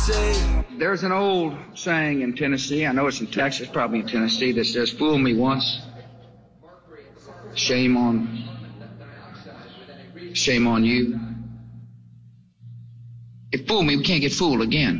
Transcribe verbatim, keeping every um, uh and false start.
There's an old saying in Tennessee, I know it's in Texas, probably in Tennessee, that says, fool me once, shame on, shame on you. If fool me, we can't get fooled again.